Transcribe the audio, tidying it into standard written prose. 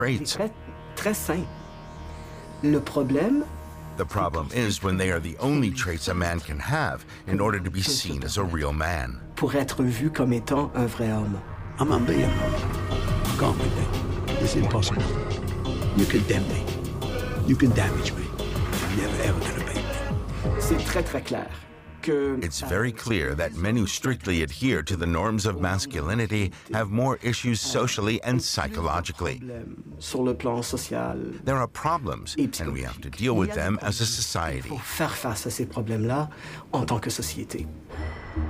traits. Très, très sain. Le problème, The problem is when they are the only traits a man can have in order to be seen as a real man. pour être vu comme étant un vrai homme. I'm unbeatable. Can't be beat. It's impossible. You condemn me. You can damage me. You're never ever gonna beat me. C'est très très clair que It's very clear that men who strictly adhere to the norms of masculinity have more issues socially and psychologically. sur le plan social, There are problems, and we have to deal with them as a society. il faut faire face à ces problèmes-là en tant que société.